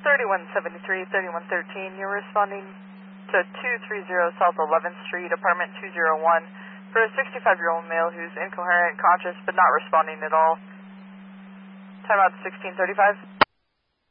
3173, 3113. You're responding to 230 South 11th Street, apartment 201, for a 65-year-old male who's incoherent, conscious, but not responding at all. Timeout 1635.